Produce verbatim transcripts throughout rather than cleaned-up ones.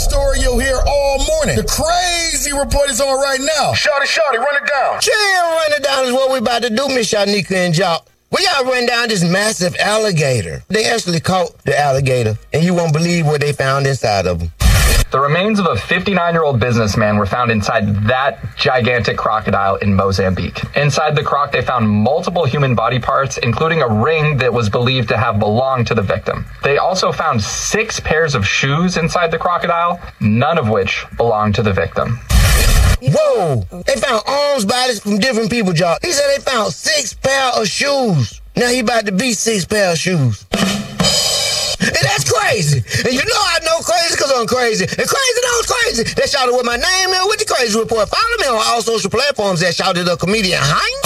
story you'll hear all morning. The crazy report is on right now. Shawty, shawty, run it down. Chill, run it down is what we about to do, Miss Shanika and Jock. We gotta run down this massive alligator. They actually caught the alligator, and you won't believe what they found inside of him. The remains of a fifty-nine-year-old businessman were found inside that gigantic crocodile in Mozambique. Inside the croc, they found multiple human body parts, including a ring that was believed to have belonged to the victim. They also found six pairs of shoes inside the crocodile, none of which belonged to the victim. Whoa! They found arms bodies from different people, Jock. He said they found six pair of shoes. Now he about to be six pair of shoes. And that's crazy. And you know I know crazy because I'm crazy. And crazy knows crazy. That's shouted what my name is with the Crazy Report. Follow me on all social platforms that shouted the comedian Heinz.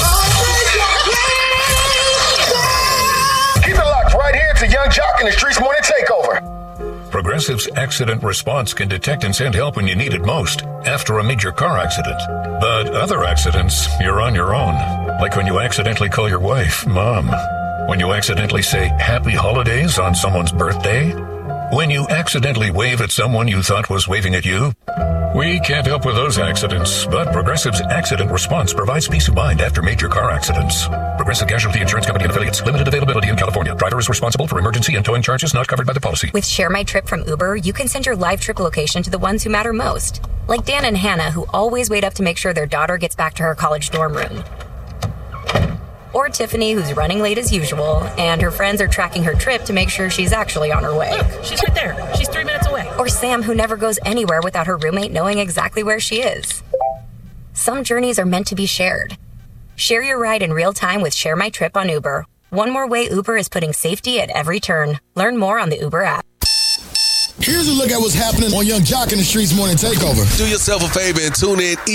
Keep it locked right here to Young Jock and the Streets Morning Takeover. Progressive's accident response can detect and send help when you need it most after a major car accident. But other accidents, you're on your own. Like when you accidentally call your wife Mom. When you accidentally say happy holidays on someone's birthday. When you accidentally wave at someone you thought was waving at you. We can't help with those accidents, but Progressive's accident response provides peace of mind after major car accidents. Progressive Casualty Insurance Company and affiliates. Limited availability in California. Driver is responsible for emergency and towing charges not covered by the policy. With Share My Trip from Uber, you can send your live trip location to the ones who matter most. Like Dan and Hannah, who always wait up to make sure their daughter gets back to her college dorm room. Or Tiffany, who's running late as usual, and her friends are tracking her trip to make sure she's actually on her way. Look, she's right there. She's three minutes away. Or Sam, who never goes anywhere without her roommate knowing exactly where she is. Some journeys are meant to be shared. Share your ride in real time with Share My Trip on Uber. One more way Uber is putting safety at every turn. Learn more on the Uber app. Here's a look at what's happening on Young Jock and the Streets Morning Takeover. Do yourself a favor and tune in